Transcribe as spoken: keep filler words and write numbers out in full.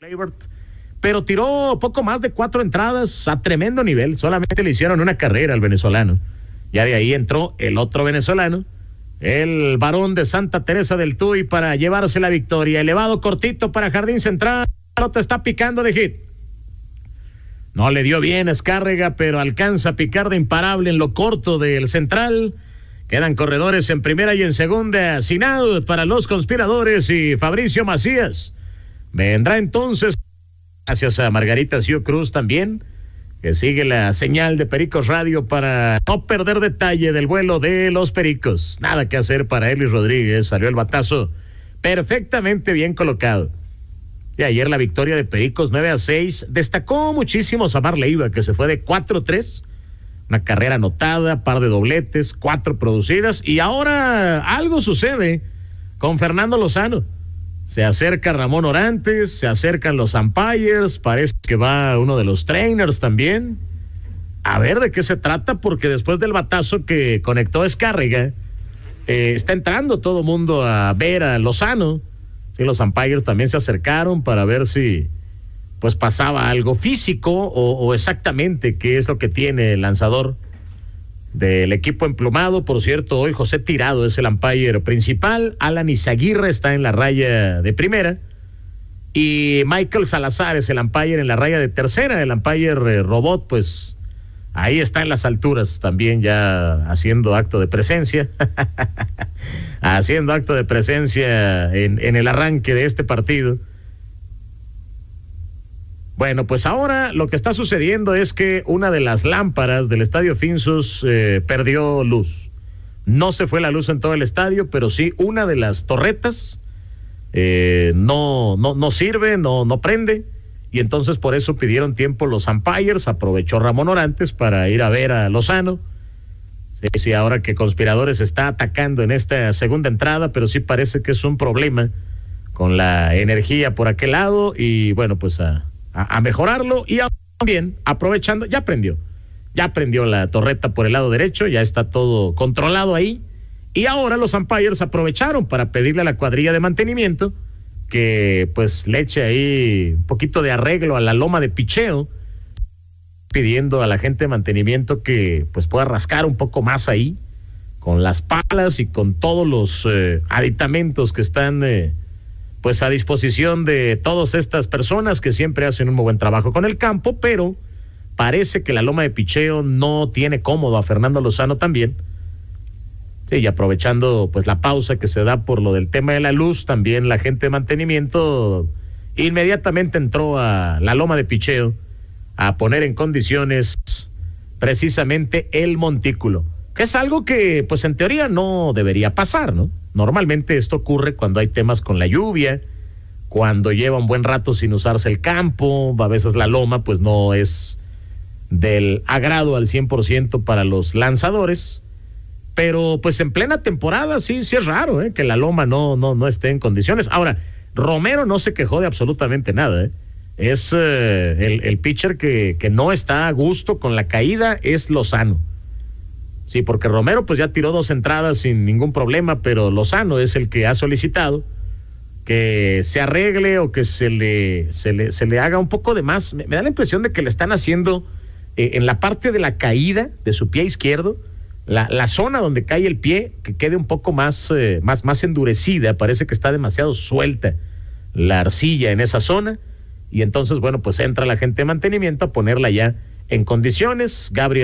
Kleibert, pero tiró poco más de cuatro entradas a tremendo nivel. Solamente le hicieron una carrera al venezolano. Ya de ahí entró el otro venezolano, el varón de Santa Teresa del Tuy, para llevarse la victoria. Elevado cortito para Jardín Central. La pelota está picando de hit. No le dio bien a Escárrega, pero alcanza a picar de imparable en lo corto del central. Quedan corredores en primera y en segunda, sin out para los conspiradores y Fabricio Macías. Vendrá entonces, gracias a Margarita Sio Cruz también, que sigue la señal de Pericos Radio para no perder detalle del vuelo de los Pericos. Nada que hacer para Elis Rodríguez, salió el batazo perfectamente bien colocado. Y ayer la victoria de Pericos nueve a seis, destacó muchísimo Samar Leiva, que se fue de cuatro tres, una carrera anotada, par de dobletes, cuatro producidas, y ahora algo sucede con Fernando Lozano. Se acerca Ramón Orantes, se acercan los umpires, parece que va uno de los trainers también. A ver de qué se trata, porque después del batazo que conectó Escárrega, eh, está entrando todo mundo a ver a Lozano. Sí, los umpires también se acercaron para ver si pues pasaba algo físico o, o exactamente qué es lo que tiene el lanzador del equipo emplumado. Por cierto, hoy José Tirado es el umpire principal, Alan Izaguirre está en la raya de primera y Michael Salazar es el umpire en la raya de tercera. El umpire eh, robot, pues ahí está en las alturas también, ya haciendo acto de presencia haciendo acto de presencia en, en el arranque de este partido. Bueno, pues ahora lo que está sucediendo es que una de las lámparas del Estadio Finsus eh, perdió luz. No se fue la luz en todo el estadio, pero sí una de las torretas eh, no, no, no sirve, no, no prende, y entonces por eso pidieron tiempo los umpires. Aprovechó Ramón Orantes para ir a ver a Lozano. Sí, sí, ahora que Conspiradores está atacando en esta segunda entrada, pero sí parece que es un problema con la energía por aquel lado, y bueno, pues a... A, a mejorarlo. Y también aprovechando, ya prendió, ya prendió la torreta por el lado derecho, ya está todo controlado ahí, y ahora los umpires aprovecharon para pedirle a la cuadrilla de mantenimiento que pues le eche ahí un poquito de arreglo a la loma de picheo, pidiendo a la gente de mantenimiento que pues pueda rascar un poco más ahí con las palas y con todos los eh, aditamentos que están eh, pues a disposición de todas estas personas que siempre hacen un muy buen trabajo con el campo. Pero parece que la loma de picheo no tiene cómodo a Fernando Lozano también. Sí, y aprovechando pues la pausa que se da por lo del tema de la luz, también la gente de mantenimiento inmediatamente entró a la loma de picheo a poner en condiciones precisamente el montículo, que es algo que pues en teoría no debería pasar, ¿no? Normalmente esto ocurre cuando hay temas con la lluvia, cuando lleva un buen rato sin usarse el campo. A veces la loma pues no es del agrado al cien por ciento para los lanzadores, pero pues en plena temporada sí, sí es raro, ¿eh? Que la loma no, no, no esté en condiciones. Ahora, Romero no se quejó de absolutamente nada, ¿eh? Es eh, el, el pitcher que, que no está a gusto con la caída es Lozano. Sí, porque Romero pues ya tiró dos entradas sin ningún problema, pero Lozano es el que ha solicitado que se arregle o que se le, se le, se le haga un poco de más. Me, me da la impresión de que le están haciendo eh, en la parte de la caída de su pie izquierdo, la, la zona donde cae el pie, que quede un poco más, eh, más, más endurecida. Parece que está demasiado suelta la arcilla en esa zona, y entonces bueno, pues entra la gente de mantenimiento a ponerla ya en condiciones. Gabriel